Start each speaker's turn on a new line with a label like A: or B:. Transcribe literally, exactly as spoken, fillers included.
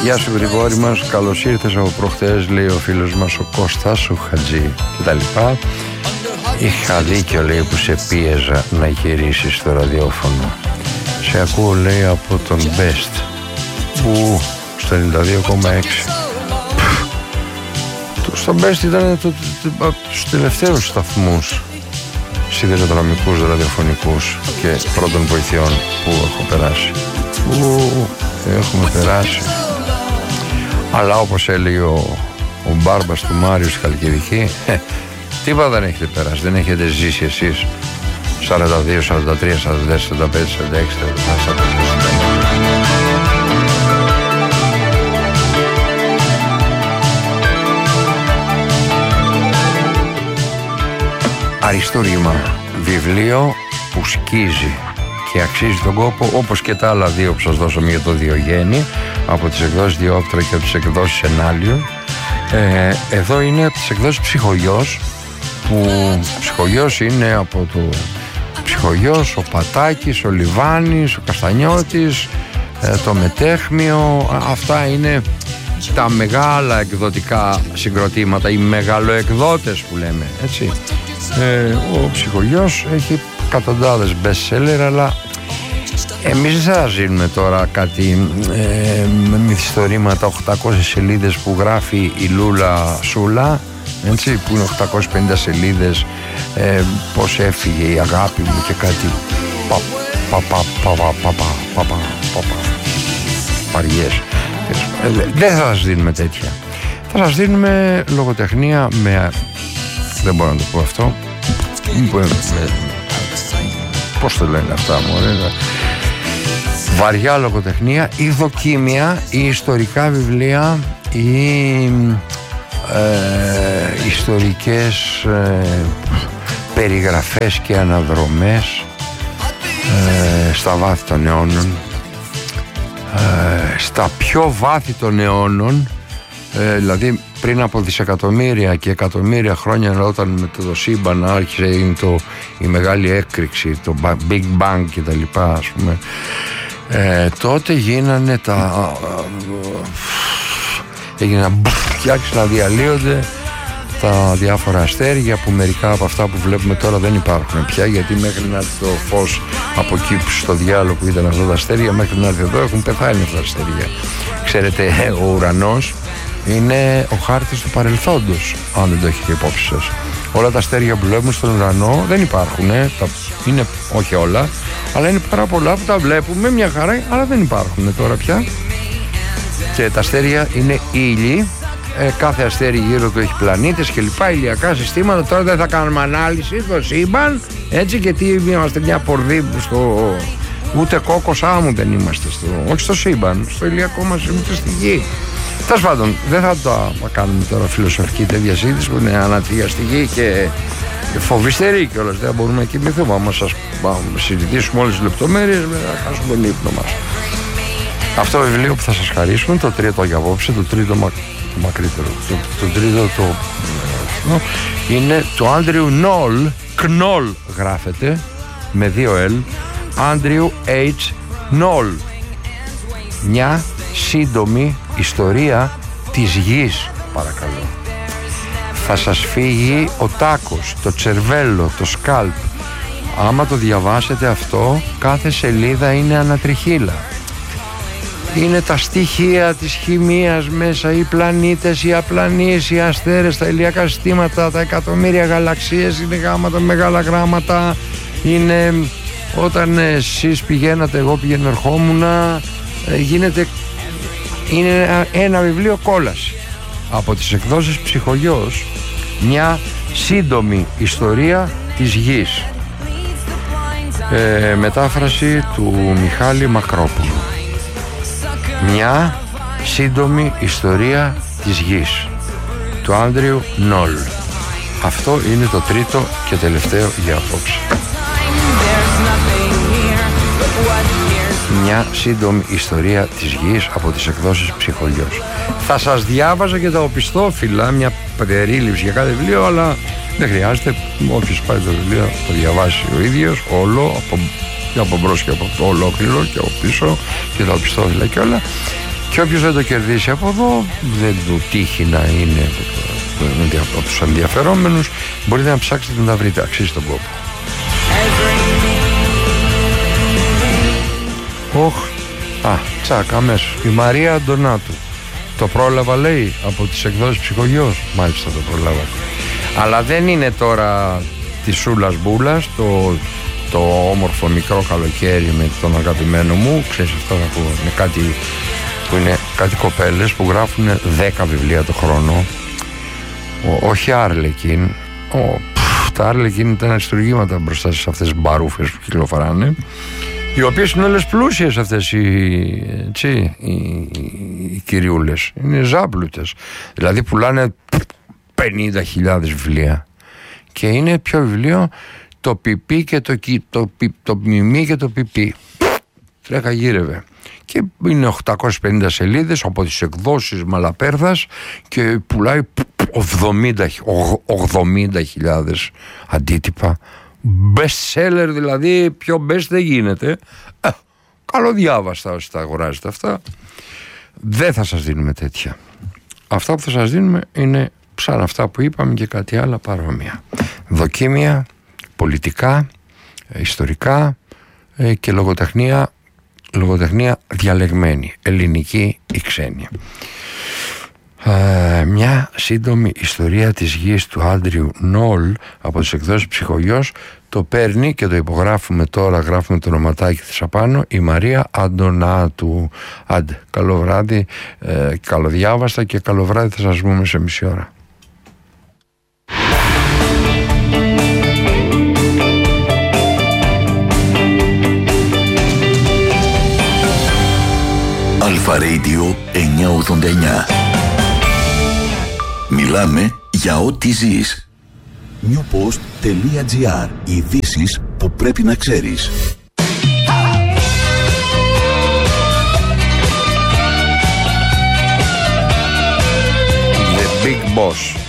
A: Γεια σου Γρηγόρη μας, καλώς ήρθες από προχτές, λέει ο φίλος μας ο Κώστας, ο Χατζή κτλ. Είχα δίκιο, λέει, που σε πίεζα να γυρίσεις στο ραδιόφωνο. Σε ακούω, λέει, από τον Best που στο ενενήντα δύο κόμμα έξι. Στο Best ήταν το, το, το, τους τελευταίους σταθμούς σιδηροδρομικούς, ραδιοφωνικούς και πρώτων βοηθειών που έχω περάσει. Που έχουμε περάσει. Αλλά όπως έλεγε ο, ο μπάρμπας του Μάριου στη Χαλκιδική, τίποτα δεν έχετε περάσει, δεν έχετε ζήσει εσείς σαράντα δύο, σαράντα τρία, σαράντα τέσσερα, σαράντα πέντε, σαράντα έξι, σαράντα επτά. Αριστούργημα, βιβλίο που σκίζει και αξίζει τον κόπο, όπως και τα άλλα δύο που σας δώσαμε για το Διογέννη, από τις εκδόσεις Διόπτρα και από τις εκδόσεις Ενάλιο. Ε, εδώ είναι από τις εκδόσεις Ψυχογιός, που Ψυχογιός είναι από το Ψυχογιός, ο Πατάκης, ο Λιβάνης, ο Καστανιώτης, ε, το Μετέχμιο. Αυτά είναι τα μεγάλα εκδοτικά συγκροτήματα, οι μεγαλοεκδότες που λέμε, έτσι. Ε, ο Ψυχογιός έχει εκατοντάδες best seller, αλλά εμείς δεν θα ζήνουμε τώρα κάτι ε, με μυθιστορήματα οκτακόσιες σελίδες που γράφει η Λούλα Σούλα, έτσι, που είναι οκτακόσιες πενήντα σελίδες, ε, πως έφυγε η αγάπη μου και κάτι πα πα πα πα πα πα πα πα πα παριές. Δεν θα σας δίνουμε τέτοια. Θα σας δίνουμε λογοτεχνία με, δεν μπορώ να το πω αυτό, με, πώς το λένε αυτά μου, βαριά λογοτεχνία ή δοκίμια ή ιστορικά βιβλία ή ε, ιστορικές ε, περιγραφές και αναδρομές ε, στα βάθη των αιώνων, ε, στα πιο βάθη των αιώνων, ε, δηλαδή πριν από δισεκατομμύρια και εκατομμύρια χρόνια, όταν με το σύμπαν άρχισε το, η μεγάλη έκρηξη, το Big Bang και τα λοιπά, ας πούμε, ε, τότε γίνανε τα έγιναν και άρχισαν να διαλύονται τα διάφορα αστέρια, που μερικά από αυτά που βλέπουμε τώρα δεν υπάρχουν πια, γιατί μέχρι να έρθει το φως από εκεί στο διάλογο που ήταν αυτά τα αστέρια, μέχρι να έρθει εδώ έχουν πεθάνει αυτά τα αστέρια. Ξέρετε, ο ουρανός είναι ο χάρτης του παρελθόντος, αν δεν το έχετε υπόψη σας. Όλα τα αστέρια που βλέπουμε στον ουρανό δεν υπάρχουν, ε, τα, είναι όχι όλα, αλλά είναι πάρα πολλά που τα βλέπουμε μια χαρά, αλλά δεν υπάρχουν τώρα πια. Και τα αστέρια είναι ήλιοι, ε, κάθε αστέρι γύρω του έχει πλανήτες και λοιπά, ηλιακά συστήματα. Τώρα δεν θα κάνουμε ανάλυση στο σύμπαν, έτσι, και τι είμαστε, μια πορδί στο, ούτε κόκκος άμμου δεν είμαστε, στο, όχι στο σύμπαν, στο ηλιακό μας, είμαστε στη γη. Τέλος πάντων, δεν θα το κάνουμε τώρα φιλοσοφική τέτοια συζήτηση που είναι ανατριαστική και φοβιστερή κιόλας. Δεν μπορούμε να κοιμηθούμε. Άμα σας συζητήσουμε όλες τις λεπτομέρειες, θα χάσουμε τον ύπνο μας. Αυτό το βιβλίο που θα σας χαρίσουμε, το τρίτο για απόψε, το τρίτο μα, το μακρύτερο, το, το τρίτο το, το, είναι το Άντριου Νόλ, Κνόλ γράφεται, με δύο L, Άντριου H. Νόλ. Μια σύντομη ιστορία της γης, παρακαλώ. Θα σας φύγει ο τάκος, το τσερβέλο, το σκάλπ. Άμα το διαβάσετε αυτό, κάθε σελίδα είναι ανατριχύλα. Είναι τα στοιχεία της χημείας μέσα, οι πλανήτες, οι απλανείς, οι αστέρες, τα ηλιακά συστήματα, τα εκατομμύρια γαλαξίες, είναι γράμματα, μεγάλα γράμματα. Είναι όταν εσείς πηγαίνατε, εγώ πηγαίνω, ερχόμουν, γίνεται, είναι ένα βιβλίο κόλαση από τις εκδόσεις Ψυχογιός, μια σύντομη ιστορία της γης, ε, μετάφραση του Μιχάλη Μακρόπουλου. Μια σύντομη ιστορία της γης, του Άντριου Νόλ. Αυτό είναι το τρίτο και τελευταίο για απόψε. Μια σύντομη ιστορία της γης από τις εκδόσεις Ψυχογιός. Θα σας διάβαζα και τα οπισθόφυλλα, μια περίληψη για κάθε βιβλίο, αλλά δεν χρειάζεται. Όποιος πάρει το βιβλίο το διαβάσει ο ίδιος όλο, από, και από μπρος και από το ολόκληρο και από πίσω, και τα οπισθόφυλλα και όλα. Και όποιος δεν το κερδίσει από εδώ, δεν του τύχει να είναι από τους ενδιαφερόμενους, μπορείτε να ψάξετε να τα βρείτε, αξίζει τον κόπο. Οχ, α, τσακ, αμέσως. Η Μαρία Αντωνάτου. Το πρόλαβα, λέει, από τις εκδόσεις Ψυχογιός. Μάλιστα το πρόλαβα. Αλλά δεν είναι τώρα της Σούλας Μπούλας, το, το όμορφο μικρό καλοκαίρι με τον αγαπημένο μου. Ξέρεις αυτά που είναι κάτι, που είναι κάτι κοπέλες που γράφουν δέκα βιβλία το χρόνο. Ο, όχι Άρλεκιν. Ο, πφ, τα Άρλεκιν ήταν αριστουργήματα μπροστά σε αυτές τις μπαρούφες που κυκλοφοράνε, οι οποίες είναι όλες πλούσιες αυτές οι, έτσι, οι, οι κυριούλες. Είναι ζάπλουτες. Δηλαδή πουλάνε πενήντα χιλιάδες βιβλία. Και είναι ποιο βιβλίο? Το πιπί και το, το, το, το μιμί και το πιπί. Τρέκα γύρευε. Και είναι οκτακόσιες πενήντα σελίδες από τις εκδόσεις Μαλαπέρδας και πουλάει ογδόντα χιλιάδες αντίτυπα. Best seller, δηλαδή, πιο best δεν γίνεται. ε, Καλοδιάβαστα όσοι τα αγοράζετε αυτά. Δεν θα σας δίνουμε τέτοια. Αυτά που θα σας δίνουμε είναι σαν αυτά που είπαμε και κάτι άλλο παρόμοια. Δοκίμια, πολιτικά, ιστορικά ε, και λογοτεχνία, λογοτεχνία διαλεγμένη, ελληνική ή ξένη. Ε, μια σύντομη ιστορία της γης του Άντριου Νόλ από τις εκδόσεις Ψυχογιός. Το παίρνει και το υπογράφουμε τώρα, γράφουμε το ονοματάκι της απάνω, η Μαρία Αντωνάτου. Άντε, καλό βράδυ, ε, καλοδιάβαστα και καλό βράδυ, θα σας πούμε σε μισή ώρα.
B: Αλφα Radio εννιακόσια ογδόντα εννιά. Μιλάμε για ό,τι ζεις. newpost.gr. Ειδήσεις που πρέπει να ξέρεις.
A: The Big Boss.